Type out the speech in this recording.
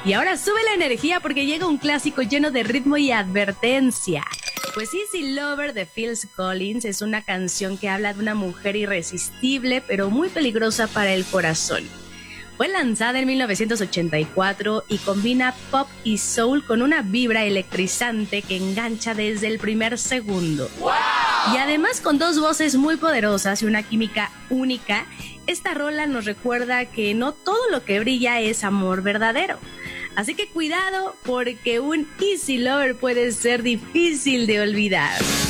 Y ahora sube la energía porque llega un clásico lleno de ritmo y advertencia. Pues Easy Lover de Phil Collins es una canción que habla de una mujer irresistible pero muy peligrosa para el corazón. Fue lanzada en 1984 y combina pop y soul con una vibra electrizante que engancha desde el primer segundo. ¡Wow! Y además con dos voces muy poderosas y una química única, esta rola nos recuerda que no todo lo que brilla es amor verdadero. Así que cuidado porque un Easy Lover puede ser difícil de olvidar.